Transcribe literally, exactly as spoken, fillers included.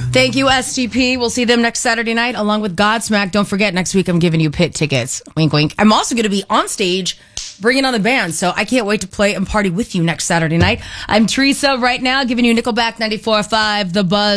Thank you, S T P. We'll see them next Saturday night along with Godsmack. Don't forget, next week I'm giving you pit tickets. Wink, wink. I'm also going to be on stage bringing on the band, so I can't wait to play and party with you next Saturday night. I'm Teresa right now, giving you Nickelback ninety-four point five, The Buzz.